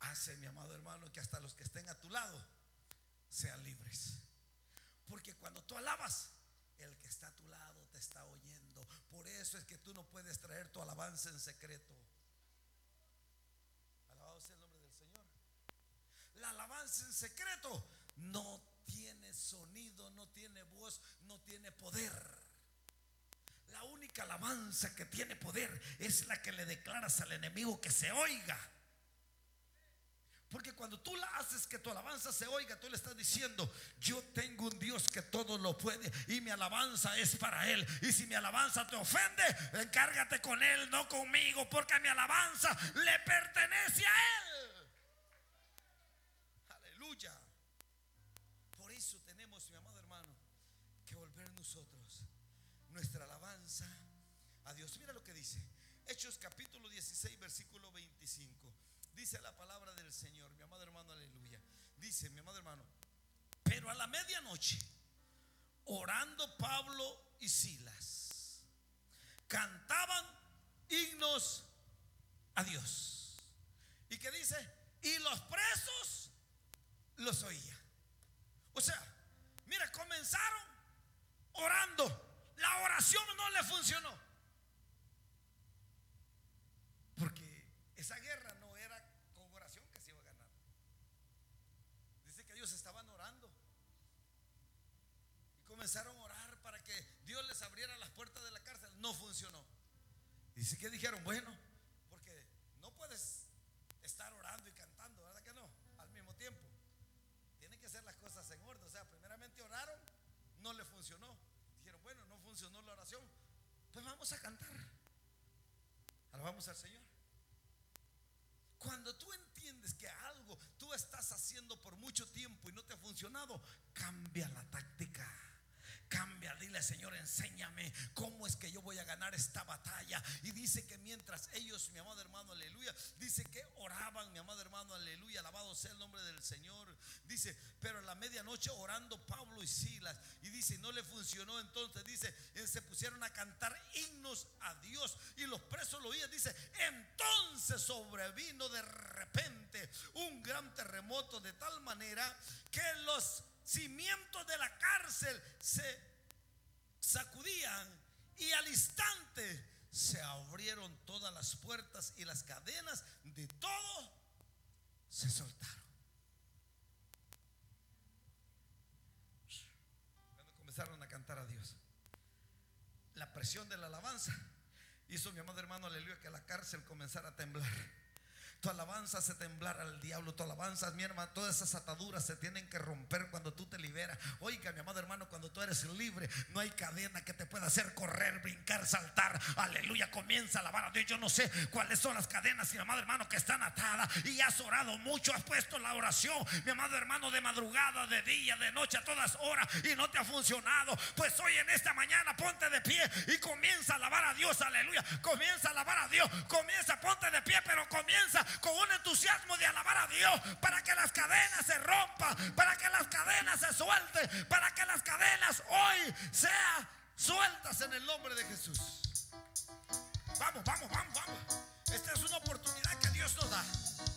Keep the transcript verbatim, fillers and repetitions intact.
hace, mi amado hermano, que hasta los que estén a tu lado sean libres. Porque cuando tú alabas, el que está a tu lado te está oyendo. Por eso es que tú no puedes traer tu alabanza en secreto. Alabado sea el nombre del Señor. La alabanza en secreto no tiene sonido, no tiene voz, no tiene poder. La única alabanza que tiene poder es la que le declaras al enemigo que se oiga. Porque cuando tú la haces que tu alabanza se oiga, tú le estás diciendo: yo tengo un Dios que todo lo puede y mi alabanza es para Él. Y si mi alabanza te ofende, encárgate con Él, no conmigo, porque mi alabanza le pertenece a Él. Aleluya. Por eso tenemos, mi amado hermano, que volver nosotros nuestra alabanza a Dios. Mira lo que dice Hechos capítulo dieciséis versículo veinticinco. Dice la palabra del Señor, mi amado hermano, aleluya. Dice, mi amado hermano: pero a la medianoche, orando Pablo y Silas, cantaban himnos a Dios. ¿Y qué dice? Y los presos los oían. O sea, mira, comenzaron orando. La oración no le funcionó, porque esa guerra no era con oración que se iba a ganar. Dice que ellos estaban orando y comenzaron a orar para que Dios les abriera las puertas de la cárcel. No funcionó. Dice que dijeron: bueno, porque no puedes estar orando y cantando, ¿verdad que no? Al mismo tiempo. Tienen que hacer las cosas en orden. O sea, primeramente oraron, no le funcionó. Dijeron: bueno, no funcionó la oración, pues vamos a cantar. Alabamos al Señor. Cuando tú entiendes que algo tú estás haciendo por mucho tiempo y no te ha funcionado, cambia la táctica. Cambia, dile: Señor, enséñame cómo es que yo voy a ganar esta batalla. Y dice que mientras ellos, mi amado hermano, aleluya, dice que oraban, mi amado hermano, aleluya, alabado sea el nombre del Señor. Dice, pero a la medianoche orando Pablo y Silas, y dice, no le funcionó. Entonces dice, se pusieron a cantar himnos a Dios y los presos lo oían. Dice, entonces sobrevino de repente un gran terremoto, de tal manera que los cimientos de la cárcel se sacudían, y al instante se abrieron todas las puertas y las cadenas de todo se soltaron. Cuando comenzaron a cantar a Dios, la presión de la alabanza hizo, mi amado hermano, aleluya, que la cárcel comenzara a temblar. Tu alabanza hace temblar al diablo. Tu alabanza, mi hermano, todas esas ataduras se tienen que romper cuando tú te liberas. Oiga, mi amado hermano, cuando tú eres libre, no hay cadena que te pueda hacer correr, brincar, saltar. Aleluya, comienza a alabar a Dios. Yo no sé cuáles son las cadenas, mi amado hermano, que están atadas, y has orado mucho, has puesto la oración, mi amado hermano, de madrugada, de día, de noche, a todas horas, y no te ha funcionado. Pues hoy en esta mañana ponte de pie y comienza a alabar a Dios. Aleluya, comienza a alabar a Dios. Comienza, ponte de pie, pero comienza con un entusiasmo de alabar a Dios, para que las cadenas se rompan, para que las cadenas se suelten, para que las cadenas hoy sean sueltas en el nombre de Jesús. Vamos, vamos, vamos, vamos. Esta es una oportunidad que Dios nos da.